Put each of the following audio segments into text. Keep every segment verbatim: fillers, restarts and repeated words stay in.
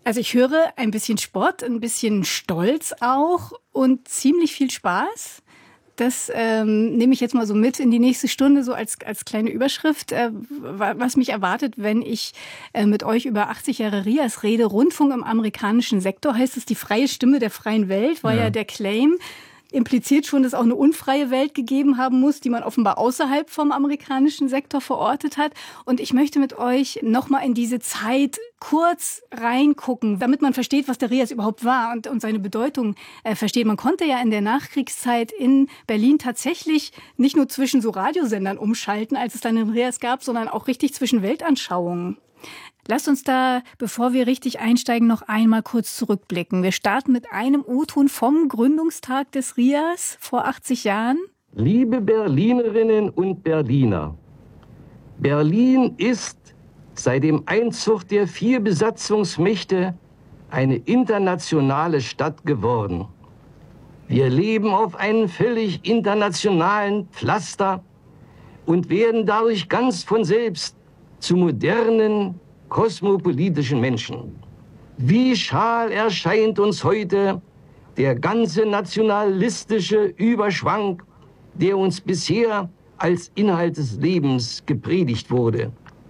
Also ich höre ein bisschen Spott, ein bisschen Stolz auch und ziemlich viel Spaß. Das ähm, nehme ich jetzt mal so mit in die nächste Stunde, so als, als kleine Überschrift, äh, was mich erwartet, wenn ich äh, mit euch über achtzig Jahre RIAS rede. Rundfunk im amerikanischen Sektor, heißt es, die freie Stimme der freien Welt, war ja, ja der Claim. Impliziert schon, dass es auch eine unfreie Welt gegeben haben muss, die man offenbar außerhalb vom amerikanischen Sektor verortet hat. Und ich möchte mit euch nochmal in diese Zeit kurz reingucken, damit man versteht, was der RIAS überhaupt war und, und seine Bedeutung äh, versteht. Man konnte ja in der Nachkriegszeit in Berlin tatsächlich nicht nur zwischen so Radiosendern umschalten, als es dann den RIAS gab, sondern auch richtig zwischen Weltanschauungen. Lasst uns da, bevor wir richtig einsteigen, noch einmal kurz zurückblicken. Wir starten mit einem O-Ton vom Gründungstag des RIAS vor achtzig Jahren. Liebe Berlinerinnen und Berliner, Berlin ist seit dem Einzug der vier Besatzungsmächte eine internationale Stadt geworden. Wir leben auf einem völlig internationalen Pflaster und werden dadurch ganz von selbst zu modernen, kosmopolitischen Menschen. Wie schal erscheint uns heute der ganze nationalistische Überschwang, der uns bisher als Inhalt des Lebens gepredigt wurde.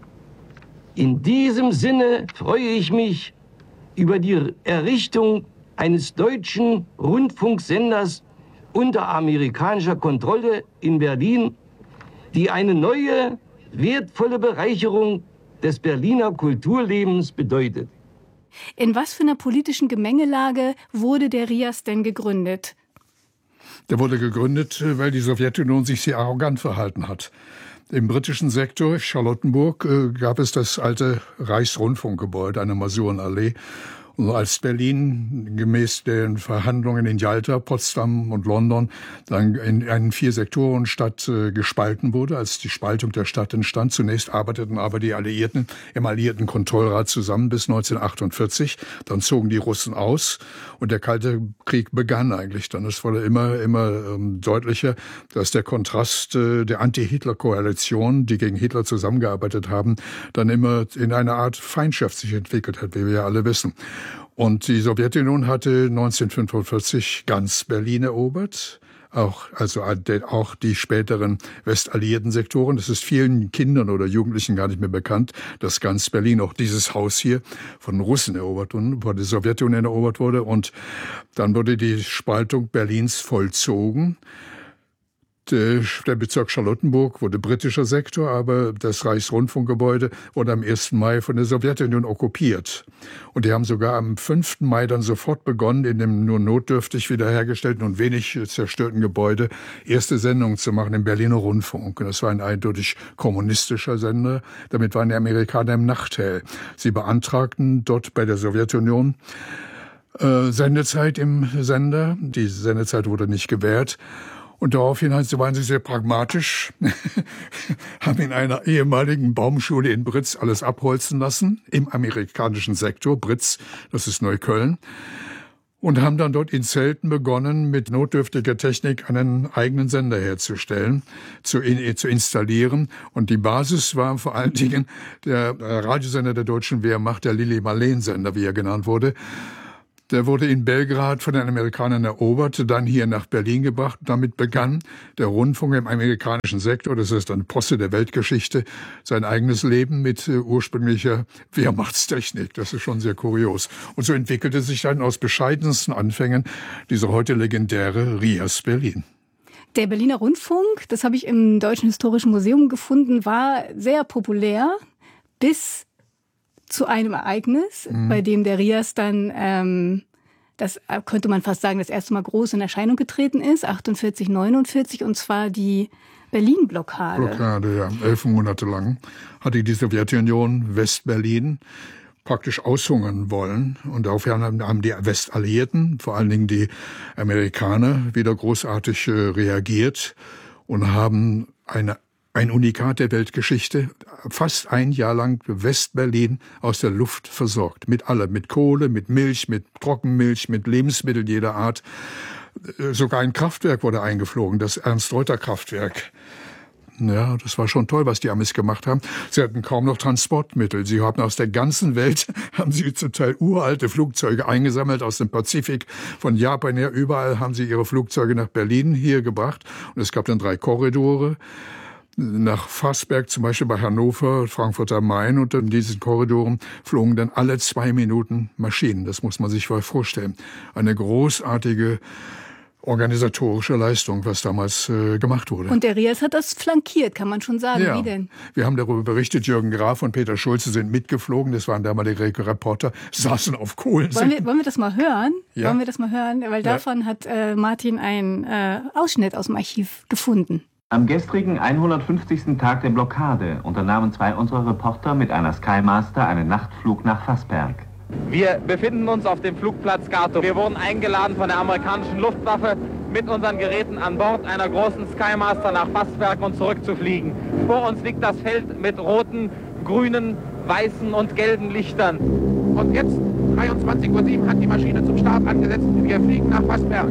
In diesem Sinne freue ich mich über die Errichtung eines deutschen Rundfunksenders unter amerikanischer Kontrolle in Berlin, die eine neue, wertvolle Bereicherung des Berliner Kulturlebens bedeutet. In was für einer politischen Gemengelage wurde der RIAS denn gegründet? Der wurde gegründet, weil die Sowjetunion sich sehr arrogant verhalten hat. Im britischen Sektor Charlottenburg äh, gab es das alte Reichsrundfunkgebäude, eine Masurenallee. Und als Berlin gemäß den Verhandlungen in Jalta, Potsdam und London dann in einen Vier-Sektoren-Stadt äh, gespalten wurde, als die Spaltung der Stadt entstand. Zunächst arbeiteten aber die Alliierten im Alliierten Kontrollrat zusammen bis neunzehnhundertachtundvierzig. Dann zogen die Russen aus und der Kalte Krieg begann eigentlich dann. Es wurde immer, immer ähm, deutlicher, dass der Kontrast äh, der Anti-Hitler-Koalition, die gegen Hitler zusammengearbeitet haben, dann immer in eine Art Feindschaft sich entwickelt hat, wie wir ja alle wissen. Und die Sowjetunion hatte neunzehnhundertfünfundvierzig ganz Berlin erobert, auch, also auch die späteren westalliierten Sektoren. Das ist vielen Kindern oder Jugendlichen gar nicht mehr bekannt, dass ganz Berlin, auch dieses Haus hier, von Russen erobert wurde, von der Sowjetunion erobert wurde. Und dann wurde die Spaltung Berlins vollzogen. Der Bezirk Charlottenburg wurde britischer Sektor, aber das Reichsrundfunkgebäude wurde am ersten Mai von der Sowjetunion okkupiert. Und die haben sogar am fünften Mai dann sofort begonnen, in dem nur notdürftig wiederhergestellten und wenig zerstörten Gebäude erste Sendungen zu machen im Berliner Rundfunk. Und das war ein eindeutig kommunistischer Sender. Damit waren die Amerikaner im Nachteil. Sie beantragten dort bei der Sowjetunion äh, Sendezeit im Sender. Die Sendezeit wurde nicht gewährt. Und daraufhin waren sie sehr pragmatisch, haben in einer ehemaligen Baumschule in Britz alles abholzen lassen, im amerikanischen Sektor, Britz, das ist Neukölln, und haben dann dort in Zelten begonnen, mit notdürftiger Technik einen eigenen Sender herzustellen, zu, in, zu installieren. Und die Basis war vor allen Dingen der Radiosender der Deutschen Wehrmacht, der Lili-Marleen-Sender, wie er genannt wurde. Der wurde in Belgrad von den Amerikanern erobert, dann hier nach Berlin gebracht. Damit begann der Rundfunk im amerikanischen Sektor, das ist eine Posse der Weltgeschichte, sein eigenes Leben mit äh, ursprünglicher Wehrmachtstechnik. Das ist schon sehr kurios. Und so entwickelte sich dann aus bescheidensten Anfängen dieser heute legendäre RIAS Berlin. Der Berliner Rundfunk, das habe ich im Deutschen Historischen Museum gefunden, war sehr populär bis zu einem Ereignis, mhm. bei dem der RIAS dann, ähm, das könnte man fast sagen, das erste Mal groß in Erscheinung getreten ist, achtundvierzig, neunundvierzig, und zwar die Berlin-Blockade. Blockade, ja, elf Monate lang hatte die Sowjetunion West-Berlin praktisch aushungern wollen. Und daraufhin haben die Westalliierten, vor allen Dingen die Amerikaner, wieder großartig äh, reagiert und haben eine Ein Unikat der Weltgeschichte, fast ein Jahr lang West-Berlin aus der Luft versorgt. Mit allem, mit Kohle, mit Milch, mit Trockenmilch, mit Lebensmitteln jeder Art. Sogar ein Kraftwerk wurde eingeflogen, das Ernst-Reuter-Kraftwerk. Ja, das war schon toll, was die Amis gemacht haben. Sie hatten kaum noch Transportmittel. Sie haben aus der ganzen Welt, haben sie zum Teil uralte Flugzeuge eingesammelt, aus dem Pazifik, von Japan her. Überall haben sie ihre Flugzeuge nach Berlin hier gebracht. Und es gab dann drei Korridore. Nach Fassberg, zum Beispiel bei Hannover, Frankfurt am Main. Und in diesen Korridoren flogen dann alle zwei Minuten Maschinen. Das muss man sich mal vorstellen. Eine großartige organisatorische Leistung, was damals äh, gemacht wurde. Und der R I A S hat das flankiert, kann man schon sagen. Ja. Wie denn? Wir haben darüber berichtet, Jürgen Graf und Peter Schulze sind mitgeflogen, das waren damalige Reporter, saßen auf Kohlen. Wollen wir, wollen wir das mal hören? Ja. Wollen wir das mal hören? Weil davon ja. hat äh, Martin einen äh, Ausschnitt aus dem Archiv gefunden. Am gestrigen hundertfünfzigsten Tag der Blockade unternahmen zwei unserer Reporter mit einer Skymaster einen Nachtflug nach Fassberg. Wir befinden uns auf dem Flugplatz Gatow. Wir wurden eingeladen von der amerikanischen Luftwaffe, mit unseren Geräten an Bord einer großen Skymaster nach Fassberg und zurückzufliegen. Vor uns liegt das Feld mit roten, grünen, weißen und gelben Lichtern. Und jetzt, dreiundzwanzig Uhr sieben, hat die Maschine zum Start angesetzt. Wir fliegen nach Fassberg.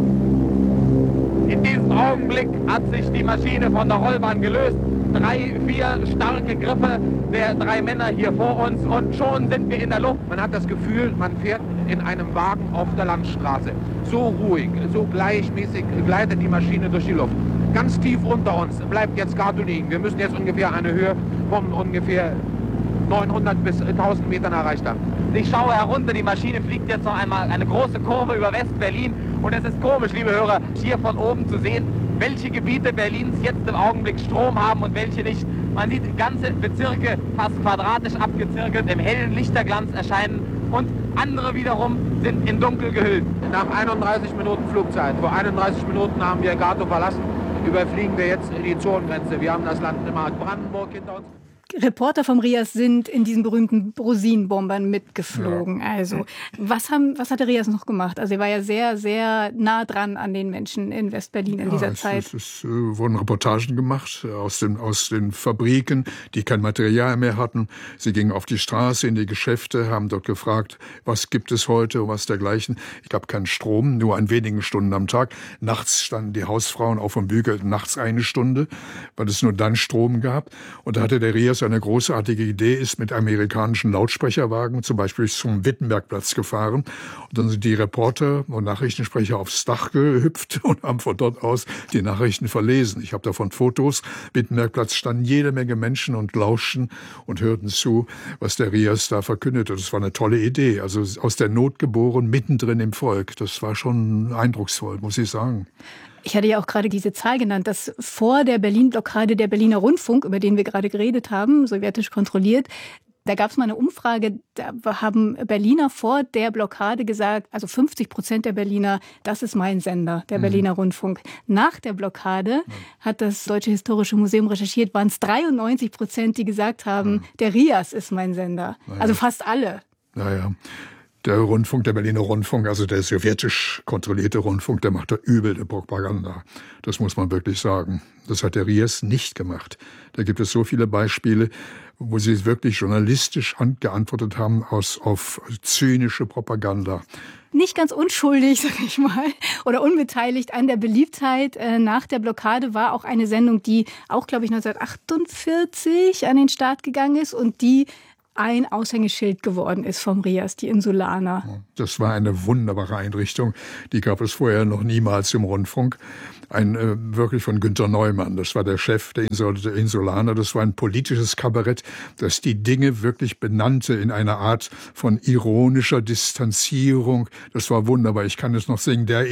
In diesem Augenblick hat sich die Maschine von der Rollbahn gelöst. Drei, vier starke Griffe der drei Männer hier vor uns und schon sind wir in der Luft. Man hat das Gefühl, man fährt in einem Wagen auf der Landstraße. So ruhig, so gleichmäßig gleitet die Maschine durch die Luft. Ganz tief unter uns bleibt jetzt Gatow liegen. Wir müssen jetzt ungefähr eine Höhe von ungefähr neunhundert bis tausend Metern erreicht haben. Ich schaue herunter, die Maschine fliegt jetzt noch einmal eine große Kurve über West-Berlin und es ist komisch, liebe Hörer, hier von oben zu sehen, welche Gebiete Berlins jetzt im Augenblick Strom haben und welche nicht. Man sieht ganze Bezirke fast quadratisch abgezirkelt im hellen Lichterglanz erscheinen und andere wiederum sind in Dunkel gehüllt. Nach einunddreißig Minuten Flugzeit, vor einunddreißig Minuten haben wir Gatow verlassen, überfliegen wir jetzt die Zonengrenze. Wir haben das Land immer Brandenburg hinter uns. Reporter vom R I A S sind in diesen berühmten Rosinenbombern mitgeflogen. Ja. Also, was haben, was hat der R I A S noch gemacht? Also, er war ja sehr, sehr nah dran an den Menschen in Westberlin in ja, dieser es, Zeit. Es, es, es wurden Reportagen gemacht aus den, aus den Fabriken, die kein Material mehr hatten. Sie gingen auf die Straße, in die Geschäfte, haben dort gefragt, was gibt es heute und was dergleichen. Ich gab keinen Strom, nur an wenigen Stunden am Tag. Nachts standen die Hausfrauen auf und bügelten nachts eine Stunde, weil es nur dann Strom gab. Und da hatte der R I A S eine großartige Idee, ist mit amerikanischen Lautsprecherwagen zum Beispiel zum Wittenbergplatz gefahren. Und dann sind die Reporter und Nachrichtensprecher aufs Dach gehüpft und haben von dort aus die Nachrichten verlesen. Ich habe davon Fotos. Wittenbergplatz standen jede Menge Menschen und lauschten und hörten zu, was der R I A S da verkündete. Das war eine tolle Idee. Also aus der Not geboren, mittendrin im Volk. Das war schon eindrucksvoll, muss ich sagen. Ich hatte ja auch gerade diese Zahl genannt, dass vor der Berlin-Blockade der Berliner Rundfunk, über den wir gerade geredet haben, sowjetisch kontrolliert, da gab es mal eine Umfrage, da haben Berliner vor der Blockade gesagt, also fünfzig Prozent der Berliner, das ist mein Sender, der mhm. Berliner Rundfunk. Nach der Blockade mhm. hat das Deutsche Historische Museum recherchiert, waren es dreiundneunzig Prozent, die gesagt haben, mhm. der R I A S ist mein Sender. Naja. Also fast alle. Naja. Der Rundfunk, der Berliner Rundfunk, also der sowjetisch kontrollierte Rundfunk, der macht da übel die Propaganda. Das muss man wirklich sagen. Das hat der R I A S nicht gemacht. Da gibt es so viele Beispiele, wo sie wirklich journalistisch geantwortet haben aus, auf zynische Propaganda. Nicht ganz unschuldig, sag ich mal, oder unbeteiligt an der Beliebtheit äh, nach der Blockade war auch eine Sendung, die auch, glaube ich, neunzehnhundertachtundvierzig an den Start gegangen ist und die ein Aushängeschild geworden ist vom R I A S, die Insulaner. Das war eine wunderbare Einrichtung. Die gab es vorher noch niemals im Rundfunk. Ein äh, wirklich von Günter Neumann. Das war der Chef der Insulaner. Das war ein politisches Kabarett, das die Dinge wirklich benannte in einer Art von ironischer Distanzierung. Das war wunderbar. Ich kann es noch singen. Der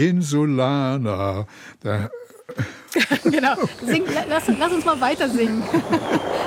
Insulaner. Der Genau. Sing, lass, lass uns mal weiter singen.